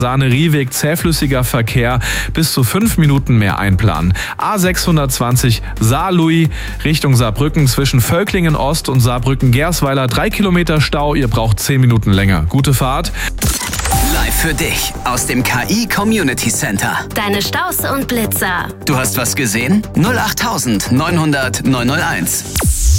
Sahne-Rieweg zähflüssiger Verkehr, bis zu 5 Minuten mehr einplanen. A620 Saarlouis Richtung Saarbrücken zwischen Völklingen Ost und Saarbrücken-Gersweiler 3 Kilometer Stau, ihr braucht 10 Minuten länger. Gute Fahrt. Live für dich aus dem KI Community Center. Deine Staus und Blitzer. Du hast was gesehen? 08900 901.